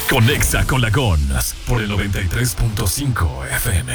Conexa con la GONS por el 93.5 FM.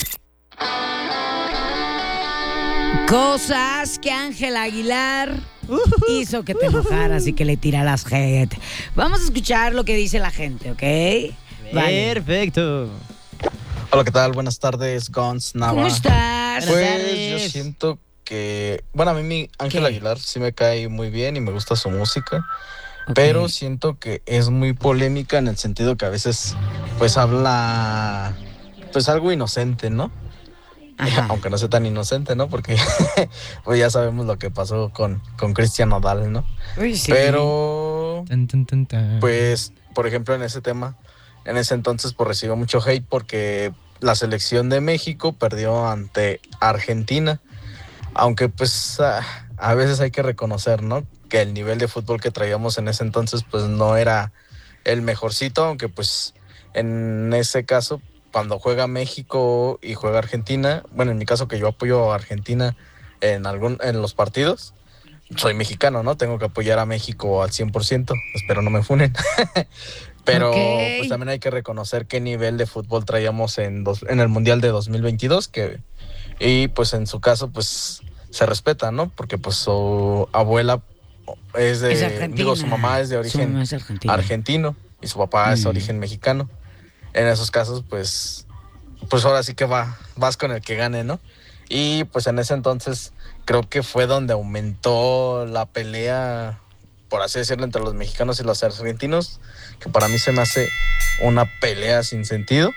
Cosas que Ángel Aguilar hizo que te enojaras y que le tiraras hate. Vamos a escuchar lo que dice la gente, ¿ok? Vale. Perfecto. Hola, ¿qué tal? Buenas tardes, Gons, Nava. ¿Cómo estás? Pues yo siento que... Bueno, a mí mi Ángel Aguilar sí me cae muy bien y me gusta su música. Okay. Pero siento que es muy polémica en el sentido que a veces pues habla pues algo inocente, ¿no? Ajá. Aunque no sea tan inocente, ¿no? Porque pues ya sabemos lo que pasó con Cristian Nodal, ¿no? Uy, sí. Pero pues, por ejemplo, en ese tema, en ese entonces pues recibió mucho hate porque la selección de México perdió ante Argentina. Aunque pues a veces hay que reconocer, ¿no? Que el nivel de fútbol que traíamos en ese entonces pues no era el mejorcito, aunque pues en ese caso cuando juega México y juega Argentina, bueno, en mi caso que yo apoyo a Argentina en los partidos, soy mexicano, ¿no? Tengo que apoyar a México al 100%, espero no me funen. Pero pues también hay que reconocer qué nivel de fútbol traíamos en el Mundial de 2022, y pues en su caso pues se respeta, ¿no? Porque pues su abuela es su mamá es de origen argentino y su papá es de origen mexicano. En esos casos, pues ahora sí que vas con el que gane, ¿no? Y pues en ese entonces creo que fue donde aumentó la pelea, por así decirlo, entre los mexicanos y los argentinos, que para mí se me hace una pelea sin sentido.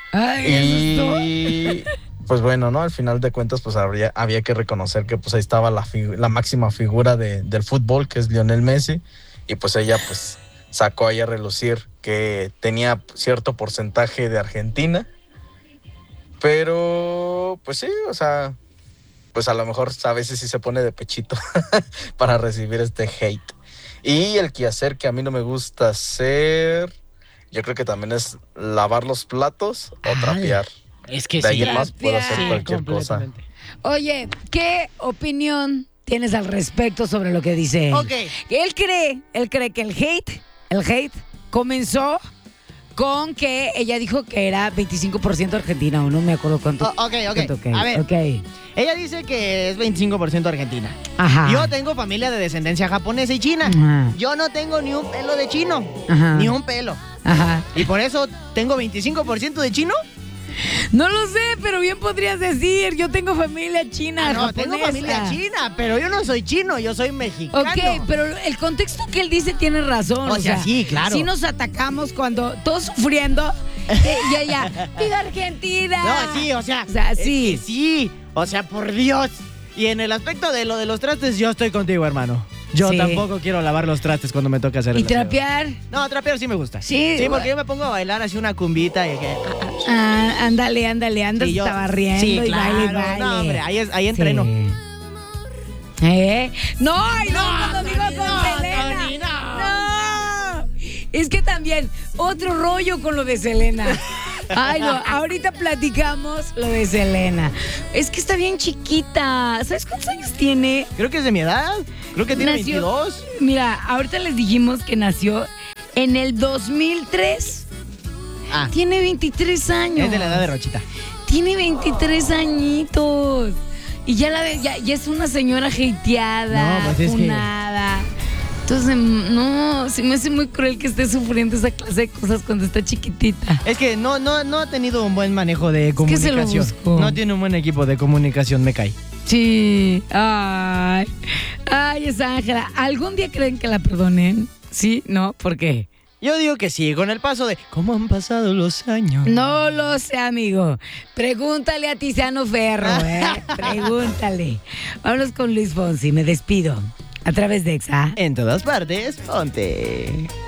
Ay, pues bueno, ¿no? Al final de cuentas, pues había que reconocer que pues ahí estaba la máxima figura del fútbol, que es Lionel Messi, y pues ella pues sacó ahí a relucir que tenía cierto porcentaje de Argentina, pero pues sí, o sea, pues a lo mejor a veces sí se pone de pechito para recibir este hate. Y el quehacer que a mí no me gusta hacer, yo creo que también es lavar los platos o trapear. Es que de sí. ahí en más puedo hacer cualquier cosa. Oye, ¿qué opinión tienes al respecto sobre lo que dice él? Okay. Él cree que el hate comenzó con que ella dijo que era 25% argentina, o no me acuerdo cuánto. Ok. Cuánto, a ver, okay. Ella dice que es 25% argentina. Ajá. Yo tengo familia de descendencia japonesa y china. Ajá. Yo no tengo ni un pelo de chino. Ajá. Ni un pelo. Ajá. Y por eso tengo 25% de chino. No lo sé, pero bien podrías decir, yo tengo familia china, japonesa. Tengo familia china, pero yo no soy chino, yo soy mexicano. Ok, pero el contexto que él dice tiene razón. O sea, sí, claro. Sí nos atacamos cuando todos sufriendo y ella, ¡viva Argentina! No, sí, o sea sí. Sí, o sea, por Dios. Y en el aspecto de lo de los trastes, yo estoy contigo, hermano. Yo tampoco quiero lavar los trastes cuando me toca hacer el ¿Y trapear? No, trapear sí me gusta. Sí. Sí, porque yo me pongo a bailar así una cumbita y que... Ándale, andas sí, estaba riendo sí, y claro, baile. No, hombre, ahí entreno. No, cuando digo con Selena. Tony, No. Es que también, otro rollo con lo de Selena. Ay, no, ahorita platicamos lo de Selena. Es que está bien chiquita. ¿Sabes cuántos años tiene? Creo que es de mi edad. Creo que tiene 22. Mira, ahorita les dijimos que nació en el 2003. Tiene 23 años. Es de la edad de Rochita. Tiene 23 añitos. Y ya es una señora hateada, funada. Entonces, no, se me hace muy cruel que esté sufriendo esa clase de cosas cuando está chiquitita. Es que no ha tenido un buen manejo de comunicación. Es que se lo busco. No tiene un buen equipo de comunicación, me cae. Sí. Ay, esa Ángela. ¿Algún día creen que la perdonen? ¿Sí? ¿No? ¿Por qué? Yo digo que sí, con el paso de cómo han pasado los años. No lo sé, amigo. Pregúntale a Tiziano Ferro, Pregúntale. Vámonos con Luis Fonsi. Me despido. A través de Exa. En todas partes, ponte.